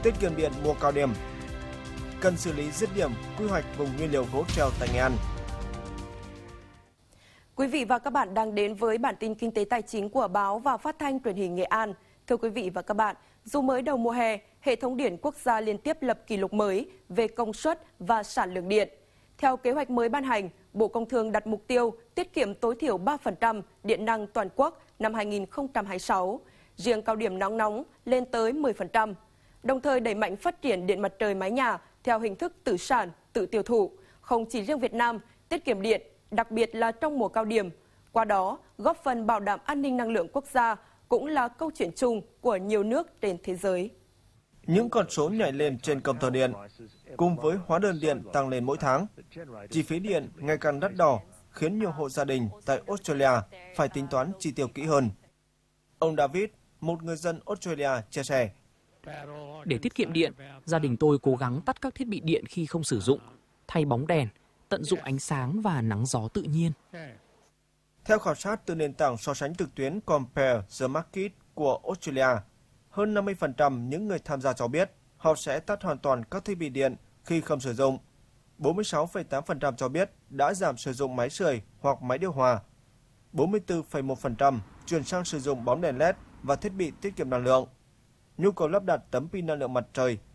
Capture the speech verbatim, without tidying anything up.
tiết kiệm điện mùa cao điểm. Cần xử lý dứt điểm quy hoạch vùng nguyên liệu gỗ treo tại Nghệ An. Quý vị và các bạn đang đến với bản tin kinh tế tài chính của báo và phát thanh truyền hình Nghệ An. Thưa quý vị và các bạn, dù mới đầu mùa hè, hệ thống điện quốc gia liên tiếp lập kỷ lục mới về công suất và sản lượng điện. Theo kế hoạch mới ban hành, Bộ Công Thương đặt mục tiêu tiết kiệm tối thiểu ba phần trăm điện năng toàn quốc năm hai nghìn không trăm hai mươi sáu, riêng cao điểm nắng nóng lên tới mười phần trăm. Đồng thời đẩy mạnh phát triển điện mặt trời mái nhà theo hình thức tự sản, tự tiêu thụ, không chỉ riêng Việt Nam, tiết kiệm điện, đặc biệt là trong mùa cao điểm. Qua đó, góp phần bảo đảm an ninh năng lượng quốc gia cũng là câu chuyện chung của nhiều nước trên thế giới. Những con số nhảy lên trên công tơ điện, cùng với hóa đơn điện tăng lên mỗi tháng, chi phí điện ngày càng đắt đỏ khiến nhiều hộ gia đình tại Australia phải tính toán chi tiêu kỹ hơn. Ông David, một người dân Australia, chia sẻ. Để tiết kiệm điện, gia đình tôi cố gắng tắt các thiết bị điện khi không sử dụng, thay bóng đèn, tận dụng ánh sáng và nắng gió tự nhiên. Theo khảo sát từ nền tảng so sánh trực tuyến Compare the Market của Australia, hơn năm mươi phần trăm những người tham gia cho biết họ sẽ tắt hoàn toàn các thiết bị điện khi không sử dụng. bốn mươi sáu phẩy tám phần trăm cho biết đã giảm sử dụng máy sưởi hoặc máy điều hòa. bốn mươi tư phẩy một phần trăm chuyển sang sử dụng bóng đèn led và thiết bị tiết kiệm năng lượng. Nhu cầu lắp đặt tấm pin năng lượng mặt trời